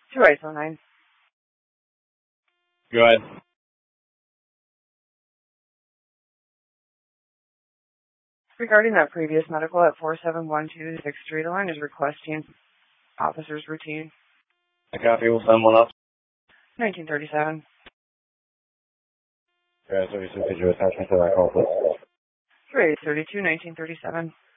2809. Go ahead. Regarding that previous medical at 4712 6th Street, the line is requesting officer's routine. A copy will send one up. 1937. Okay, so could you attach me to that call, please? 3832, 1937.